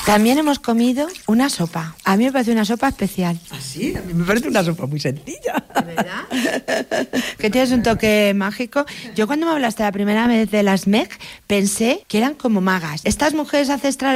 También hemos comido una sopa. A mí me parece una sopa especial. ¿Ah, sí? A mí me parece una sopa muy sencilla. ¿De verdad? Que tienes un toque mágico. Yo cuando me hablaste la primera vez de las Meg, pensé que eran como magas. Estas mujeres ancestrales